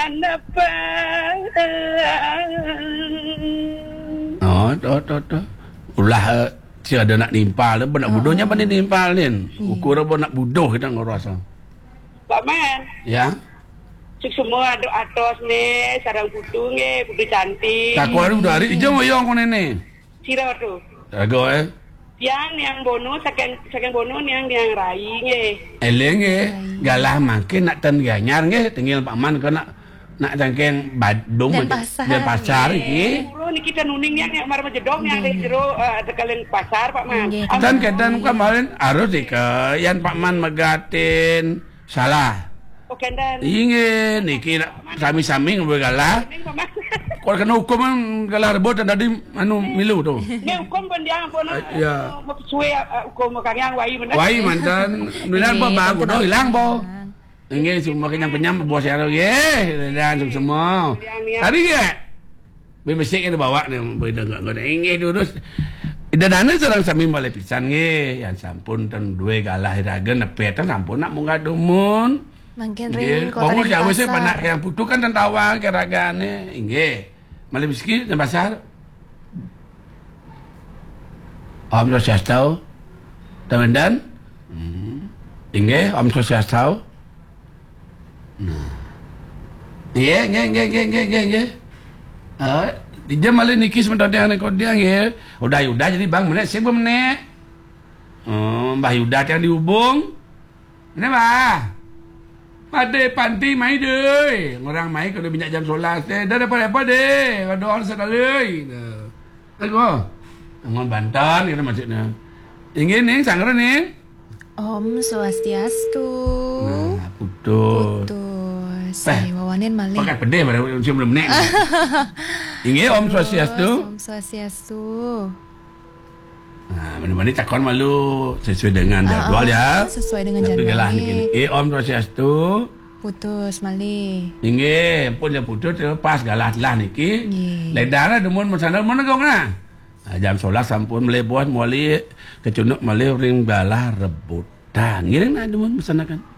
apa? Oh, toh. Ulah tiada nak nimpal, nak budohnya apa ni nimpalin? Ukur apa nak budoh kita ngerasa. Pak Man. Ya. Cik semua ada atos ni, sarang putu ni, putu cantik. Tak kuat udah hari ijau yang kau nene. Sira tu. Jago Yang bono, saking bono yang rai ni. Eleng galah makin nak ten ganyar nge, tinggal Pak Man kau nak jangkeng badung dan pasar iki. Bro ni kita nuning yang mar jedong yang dari jero tekaleng pasar Pak Man. Dan kadang kemarin harus yan Pak Man megatin salah. Oke dan. Ingin niki sami-sami ngalah. Kau kena hukum kan galah rebut dan tadi anu milu tu. Ni hukum pendiang pun. Ya. Suwe hukum kang wai man. Wai mantan nulan bo bagu do hilang bo. Ingin semua kenyang bos aro ye dan semua. Tadi ke? Bemesik kita bawa ni beda enggak ingin dulu. Idana sareng sami balai pisan nge yang sampun ten dua galah iragen nepet sampun nak munggah dumun. Mangkin ring kota di pasar. Kau panak yang putu kan tentawang keragane. Inge. Malih miski di pasar. Om Sosiastau. Temendan. Inge. Om Sosiastau. Nge. Dia malih niki sebentar dia kau dia nge. Udah jadi bang menek sih menek. Mbah Yuda yang dihubung. Ini bah. Pada panti mai deh. Orang mai kalau minyak jam 11 deh. Dah dapat apa deh. Ada orang sekali. Aku. Ngon Banten kita maksudnya. Ingin nih sangre nih. Om Swastiastu. Nah, putus. Saya wawanin malih. Pakai pedih pada usia belum nek. Ingin Om Swastiastu. Om Swastiastu. Nah, mana-mana cakon malu sesuai dengan jadwal ya. Sesuai dengan jadwal. Om Swastiastu. Putus malih. Inge pun dia putus pas galah lah niki. Ledana demun masana mana gong na. Jam 11 sampun melebos muali kecunuk malih ring galah rebutan. Ngiring na demun masana kan.